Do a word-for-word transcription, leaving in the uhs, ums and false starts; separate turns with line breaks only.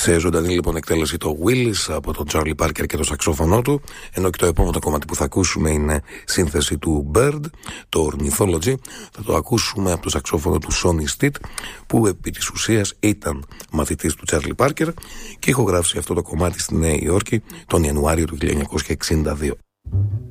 Σε ζωντανή λοιπόν εκτέλεση το Willis από τον Charlie Parker και το σαξόφωνο του, ενώ και το επόμενο κομμάτι που θα ακούσουμε είναι σύνθεση του Bird, το Ornithology. Θα το ακούσουμε από το σαξόφωνο του Sonny Stitt, που επί της ουσίας ήταν μαθητής του Charlie Parker και ηχογράφησε αυτό το κομμάτι στη Νέα Υόρκη τον Ιανουάριο του χίλια εννιακόσια εξήντα δύο.